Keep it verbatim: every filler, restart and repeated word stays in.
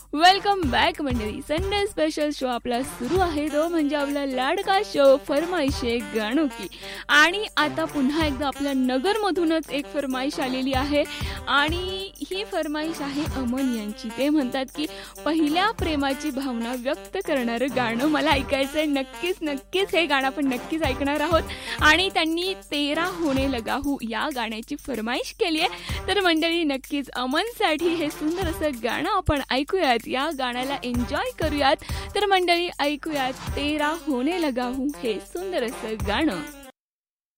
Welcome back मंडळी. Sunday special show आपला सुरू आहे, तो म्हणजे आपला लाडका शो फरमाईशे गाणो की. आणि आता पुन्हा एकदा आपल्या नगरमधूनच एक फरमाईश आलेली आहे आणि ही फरमाईश आहे अमन यांची. ते म्हणतात की पहिल्या प्रेमाची भावना व्यक्त करणारं गाणं मला ऐकायचं आहे. नक्कीच नक्कीच हे गाणं आपण नक्कीच ऐकणार आहोत आणि त्यांनी तेरा होणे लगा हूँ या गाण्याची फरमाईश केली आहे. तर मंडळी नक्कीच अमनसाठी हे सुंदर असं गाणं आपण ऐकूयात, या गाण्याला एन्जॉय करूयात. तर मंडळी ऐकूयात तेरा होने लगा हूँ हे सुंदर असं गाणं.